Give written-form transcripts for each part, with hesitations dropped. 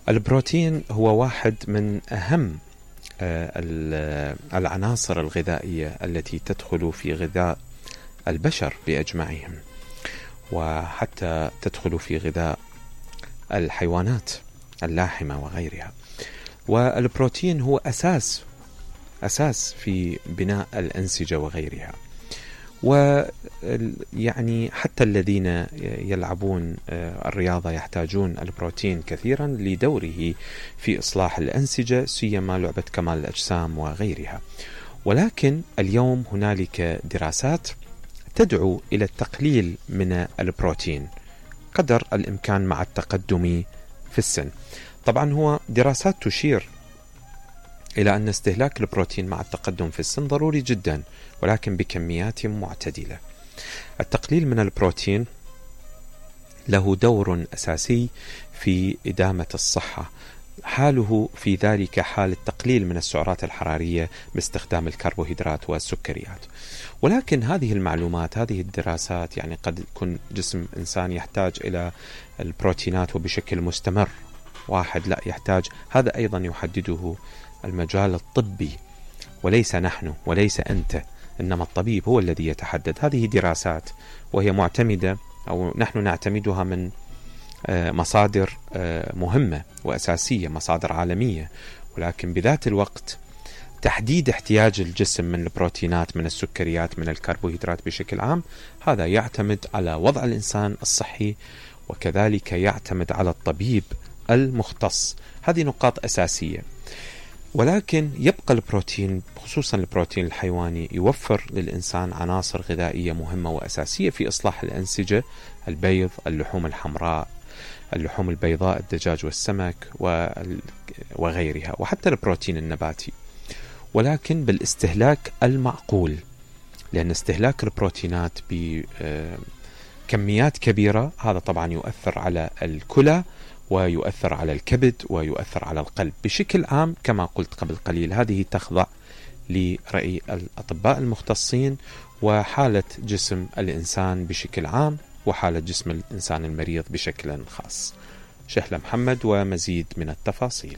البروتين هو واحد من أهم العناصر الغذائية التي تدخل في غذاء البشر بأجمعهم، وحتى تدخل في غذاء الحيوانات اللاحمة وغيرها. والبروتين هو أساس في بناء الأنسجة وغيرها. ويعني حتى الذين يلعبون الرياضة يحتاجون البروتين كثيرا لدوره في إصلاح الأنسجة، سيما لعبة كمال الأجسام وغيرها. ولكن اليوم هنالك دراسات تدعو إلى التقليل من البروتين قدر الإمكان مع التقدم في السن. طبعا هو دراسات تشير إلى أن استهلاك البروتين مع التقدم في السن ضروري جدا، ولكن بكميات معتدلة. التقليل من البروتين له دور أساسي في إدامة الصحة، حاله في ذلك حال التقليل من السعرات الحرارية باستخدام الكربوهيدرات والسكريات. ولكن هذه المعلومات، هذه الدراسات، يعني قد يكون جسم إنسان يحتاج إلى البروتينات وبشكل مستمر، واحد لا يحتاج، هذا أيضا يحدده المجال الطبي، وليس نحن وليس أنت، إنما الطبيب هو الذي يتحدد. هذه دراسات وهي معتمدة أو نحن نعتمدها من مصادر مهمة وأساسية، مصادر عالمية، ولكن بذات الوقت تحديد احتياج الجسم من البروتينات، من السكريات، من الكربوهيدرات بشكل عام، هذا يعتمد على وضع الإنسان الصحي، وكذلك يعتمد على الطبيب المختص. هذه نقاط أساسية. ولكن يبقى البروتين، خصوصا البروتين الحيواني، يوفر للإنسان عناصر غذائية مهمة وأساسية في إصلاح الأنسجة: البيض، اللحوم الحمراء، اللحوم البيضاء، الدجاج والسمك وغيرها، وحتى البروتين النباتي، ولكن بالاستهلاك المعقول، لأن استهلاك البروتينات بكميات كبيرة هذا طبعا يؤثر على الكلى ويؤثر على الكبد ويؤثر على القلب بشكل عام. كما قلت قبل قليل، هذه تخضع لرأي الأطباء المختصين وحالة جسم الإنسان بشكل عام وحالة جسم الإنسان المريض بشكل خاص. شهلة محمد ومزيد من التفاصيل.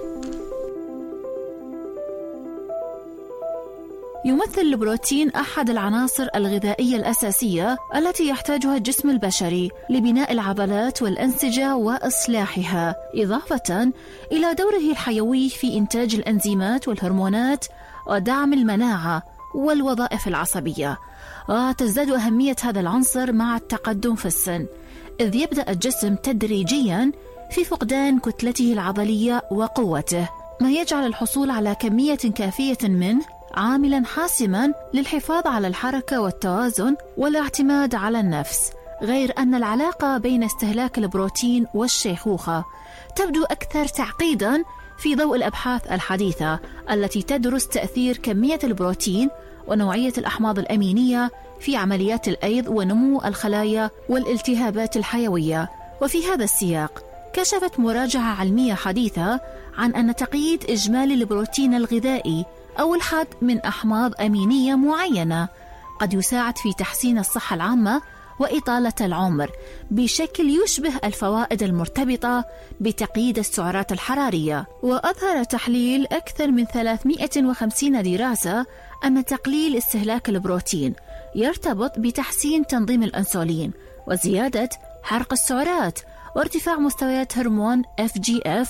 يمثل البروتين أحد العناصر الغذائية الأساسية التي يحتاجها الجسم البشري لبناء العضلات والأنسجة وإصلاحها، إضافة إلى دوره الحيوي في إنتاج الأنزيمات والهرمونات ودعم المناعة والوظائف العصبية. وتزداد أهمية هذا العنصر مع التقدم في السن، إذ يبدأ الجسم تدريجيا في فقدان كتلته العضلية وقوته، ما يجعل الحصول على كمية كافية منه عاملا حاسما للحفاظ على الحركة والتوازن والاعتماد على النفس. غير أن العلاقة بين استهلاك البروتين والشيخوخة تبدو أكثر تعقيدا في ضوء الأبحاث الحديثة التي تدرس تأثير كمية البروتين ونوعية الأحماض الأمينية في عمليات الأيض ونمو الخلايا والالتهابات الحيوية. وفي هذا السياق كشفت مراجعة علمية حديثة عن أن تقييد إجمالي البروتين الغذائي أو الحد من أحماض أمينية معينة قد يساعد في تحسين الصحة العامة وإطالة العمر بشكل يشبه الفوائد المرتبطة بتقييد السعرات الحرارية. وأظهر تحليل أكثر من 350 دراسة أن تقليل استهلاك البروتين يرتبط بتحسين تنظيم الأنسولين وزيادة حرق السعرات وارتفاع مستويات هرمون FGF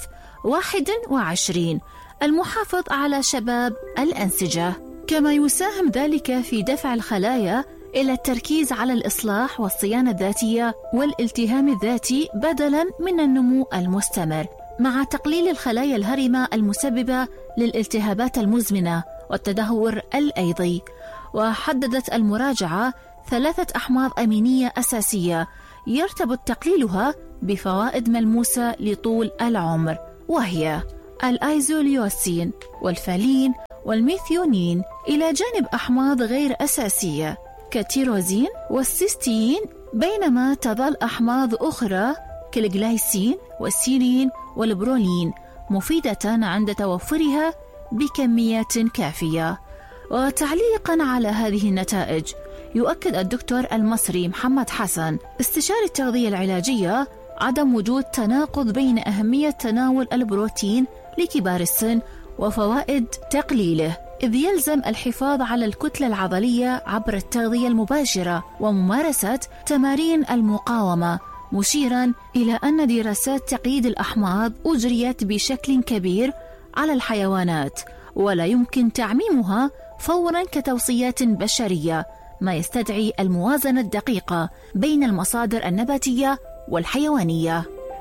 21 المحافظ على شباب الأنسجة، كما يساهم ذلك في دفع الخلايا إلى التركيز على الإصلاح والصيانة الذاتية والالتهام الذاتي بدلاً من النمو المستمر، مع تقليل الخلايا الهرمة المسببة للالتهابات المزمنة والتدهور الأيضي. وحددت المراجعة 3 أحماض أمينية أساسية يرتبط تقليلها بفوائد ملموسة لطول العمر، وهي الأيزوليوسين والفالين والميثيونين، إلى جانب أحماض غير أساسية كالتيروزين والسيستين، بينما تظل أحماض أخرى كالجلايسين والسيلين والبرولين مفيدة عند توفرها بكميات كافية. وتعليقا على هذه النتائج، يؤكد الدكتور المصري محمد حسن استشاري التغذية العلاجية عدم وجود تناقض بين أهمية تناول البروتين لكبار السن وفوائد تقليله، إذ يلزم الحفاظ على الكتلة العضلية عبر التغذية المباشرة وممارسة تمارين المقاومة، مشيرا إلى أن دراسات تقييد الأحماض أجريت بشكل كبير على الحيوانات ولا يمكن تعميمها فورا كتوصيات بشرية، ما يستدعي الموازنة الدقيقة بين المصادر النباتية والحيوانية.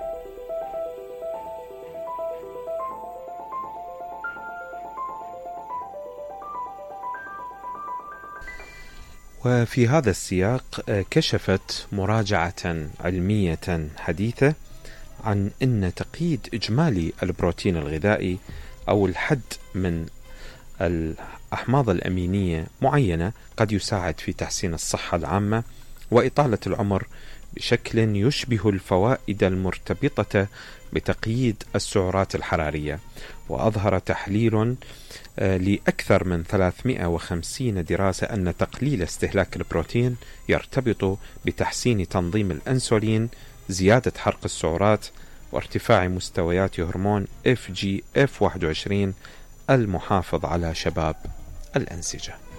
وفي هذا السياق كشفت مراجعة علمية حديثة عن أن تقييد إجمالي البروتين الغذائي أو الحد من الأحماض الأمينية معينة قد يساعد في تحسين الصحة العامة وإطالة العمر بشكل يشبه الفوائد المرتبطة بتقييد السعرات الحرارية. وأظهر تحليل لأكثر من 350 دراسة أن تقليل استهلاك البروتين يرتبط بتحسين تنظيم الأنسولين، زيادة حرق السعرات، وارتفاع مستويات هرمون FGF21 المحافظ على شباب الأنسجة.